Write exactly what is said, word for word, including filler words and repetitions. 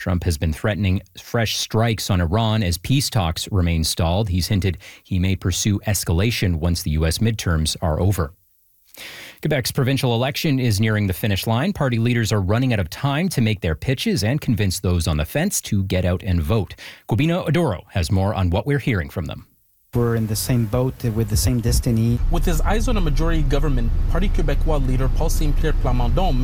Trump has been threatening fresh strikes on Iran as peace talks remain stalled. He's hinted he may pursue escalation once the U S midterms are over. Quebec's provincial election is nearing the finish line. Party leaders are running out of time to make their pitches and convince those on the fence to get out and vote. Gobina Odoro has more on what we're hearing from them. We're in the same boat with the same destiny. With his eyes on a majority government, Parti Québécois leader Paul Saint-Pierre Plamondon